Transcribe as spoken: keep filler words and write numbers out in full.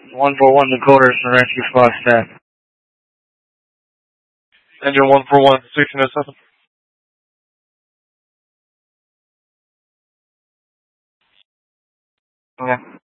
one four one Dakota is the rescue squad staff. Engine one four one, sixteen oh seven. Okay.